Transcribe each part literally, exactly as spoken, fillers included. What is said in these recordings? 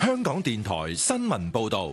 香港電台新聞報道。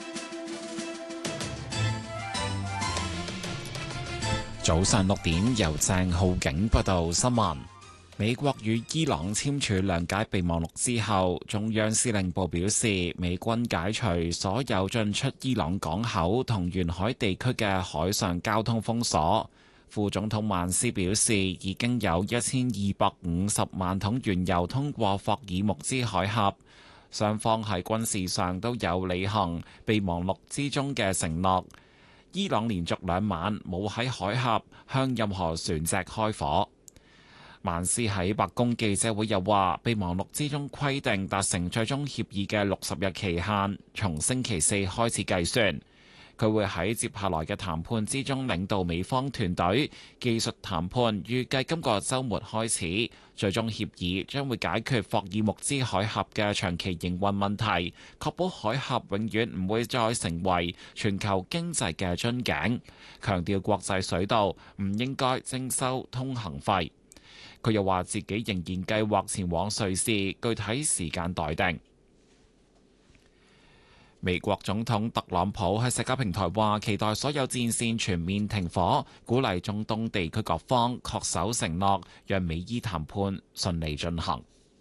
早上六點，由鄭浩景報道新聞。美國與伊朗簽署諒解備忘錄之後，中央司令部表示，美軍解除所有進出伊朗港口同沿海地區嘅海上交通封鎖。副總統曼斯表示，已經有一千二百五十萬桶原油通過霍爾木茲海峽。雙方喺軍事上都有履行備忘錄之中嘅承諾。伊朗連續兩晚冇喺海峽向任何船隻開火。曼斯喺白宮記者會又話，備忘錄之中規定達成最終協議嘅六十日期限，從星期四開始計算。佢會喺接下來嘅談判之中領導美方團隊，技術談判預計今個週末開始，最終協議將會解決霍爾木茲海峽嘅長期營運問題，確保海峽永遠唔會再成為全球經濟嘅樽頸，強調國際水道唔應該徵收通行費。佢又話自己仍然計劃前往瑞士，具體時間待定。美國總統特朗普喺社交平台話，期待所有戰線全面停火，鼓勵中東地區各方恪守承諾，讓美伊談判順利進行。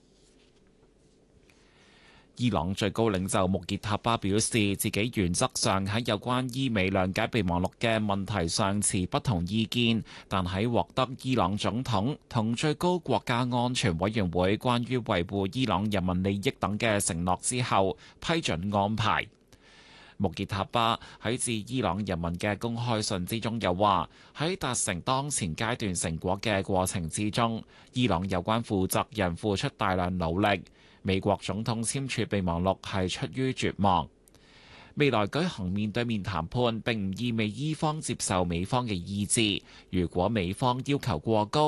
伊朗最高領袖穆傑塔巴表示，自己原則上喺有關伊美諒解備忘錄嘅問題上持不同意見，但喺獲得伊朗總統同最高國家安全委員會關於維護伊朗人民利益等嘅承諾之後，批准安排。穆傑塔巴喺致伊朗人民嘅公開信之中又話，喺達成當前階段成果嘅過程之中，伊朗有關負責人付出大量努力。美國總統簽署備忘錄係出於絕望。未來舉行面對面談判並唔意味伊方接受美方嘅意志。如果美方要求過高，